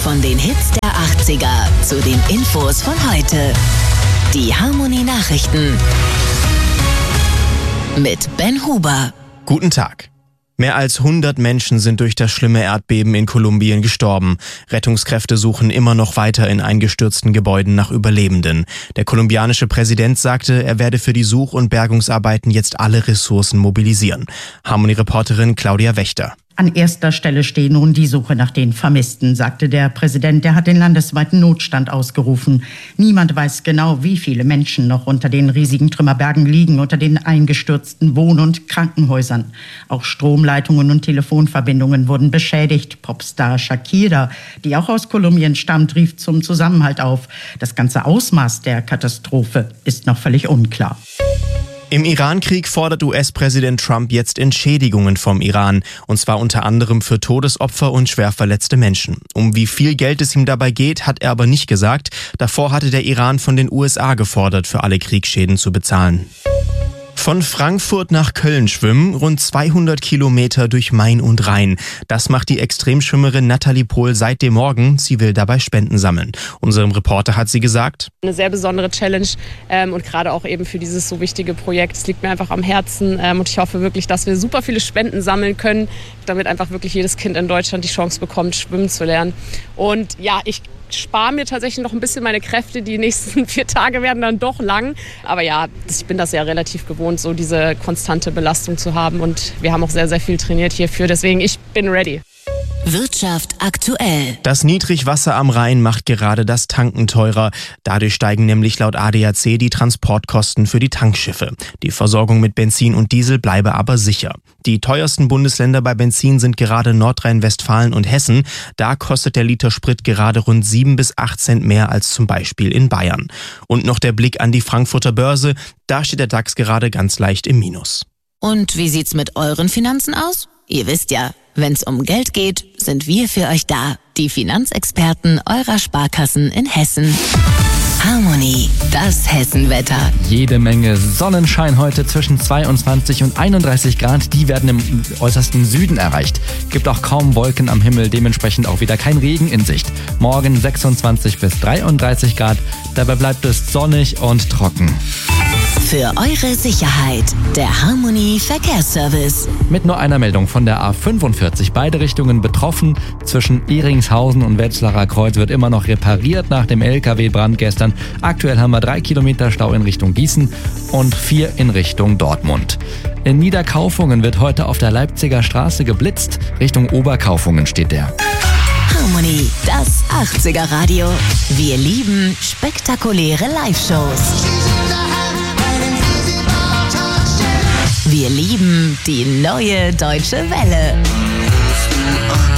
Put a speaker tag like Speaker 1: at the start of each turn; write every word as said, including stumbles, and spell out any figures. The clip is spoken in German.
Speaker 1: Von den Hits der achtziger zu den Infos von heute. Die Harmony Nachrichten mit Ben Huber.
Speaker 2: Guten Tag. Mehr als hundert Menschen sind durch das schlimme Erdbeben in Kolumbien gestorben. Rettungskräfte suchen immer noch weiter in eingestürzten Gebäuden nach Überlebenden. Der kolumbianische Präsident sagte, er werde für die Such- und Bergungsarbeiten jetzt alle Ressourcen mobilisieren. Harmony-Reporterin Claudia Wächter.
Speaker 3: An erster Stelle steht nun die Suche nach den Vermissten, sagte der Präsident. Der hat den landesweiten Notstand ausgerufen. Niemand weiß genau, wie viele Menschen noch unter den riesigen Trümmerbergen liegen, unter den eingestürzten Wohn- und Krankenhäusern. Auch Stromleitungen und Telefonverbindungen wurden beschädigt. Popstar Shakira, die auch aus Kolumbien stammt, rief zum Zusammenhalt auf. Das ganze Ausmaß der Katastrophe ist noch völlig unklar.
Speaker 2: Im Iran-Krieg fordert U S-Präsident Trump jetzt Entschädigungen vom Iran, und zwar unter anderem für Todesopfer und schwer verletzte Menschen. Um wie viel Geld es ihm dabei geht, hat er aber nicht gesagt. Davor hatte der Iran von den U S A gefordert, für alle Kriegsschäden zu bezahlen. Von Frankfurt nach Köln schwimmen, rund zweihundert Kilometer durch Main und Rhein. Das macht die Extremschwimmerin Nathalie Pohl seit dem Morgen. Sie will dabei Spenden sammeln. Unserem Reporter hat sie gesagt:
Speaker 4: Eine sehr besondere Challenge ähm, und gerade auch eben für dieses so wichtige Projekt. Es liegt mir einfach am Herzen ähm, und ich hoffe wirklich, dass wir super viele Spenden sammeln können, damit einfach wirklich jedes Kind in Deutschland die Chance bekommt, schwimmen zu lernen. Und ja, ich spare mir tatsächlich noch ein bisschen meine Kräfte. Die nächsten vier Tage werden dann doch lang. Aber ja, ich bin das ja relativ gewohnt, so diese konstante Belastung zu haben. Und wir haben auch sehr, sehr viel trainiert hierfür. Deswegen, ich bin ready.
Speaker 1: Wirtschaft aktuell.
Speaker 2: Das Niedrigwasser am Rhein macht gerade das Tanken teurer. Dadurch steigen nämlich laut A D A C die Transportkosten für die Tankschiffe. Die Versorgung mit Benzin und Diesel bleibe aber sicher. Die teuersten Bundesländer bei Benzin sind gerade Nordrhein-Westfalen und Hessen. Da kostet der Liter Sprit gerade rund sieben bis acht Cent mehr als zum Beispiel in Bayern. Und noch der Blick an die Frankfurter Börse. Da steht der DAX gerade ganz leicht im Minus.
Speaker 1: Und wie sieht's mit euren Finanzen aus? Ihr wisst ja, wenn's um Geld geht, sind wir für euch da. Die Finanzexperten eurer Sparkassen in Hessen. Harmony, das Hessenwetter.
Speaker 5: Jede Menge Sonnenschein heute zwischen zweiundzwanzig und einunddreißig Grad. Die werden im äußersten Süden erreicht. Gibt auch kaum Wolken am Himmel, dementsprechend auch wieder kein Regen in Sicht. Morgen sechsundzwanzig bis dreiunddreißig Grad. Dabei bleibt es sonnig und trocken.
Speaker 1: Für eure Sicherheit, der Harmony Verkehrsservice.
Speaker 5: Mit nur einer Meldung von der A fünfundvierzig. Beide Richtungen betroffen. Zwischen Ehringshausen und Wetzlarer Kreuz wird immer noch repariert nach dem L K W-Brand gestern. Aktuell haben wir drei Kilometer Stau in Richtung Gießen und vier in Richtung Dortmund. In Niederkaufungen wird heute auf der Leipziger Straße geblitzt. Richtung Oberkaufungen steht der.
Speaker 1: Harmony, das achtziger Radio. Wir lieben spektakuläre Live-Shows. Wir lieben die neue Deutsche Welle.